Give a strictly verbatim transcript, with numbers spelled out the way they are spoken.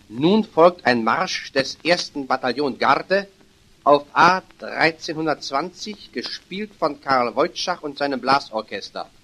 Nun folgt ein Marsch des ersten Bataillon Garde auf A dreizehnhundertzwanzig, gespielt von Karl Wojtschach und seinem Blasorchester.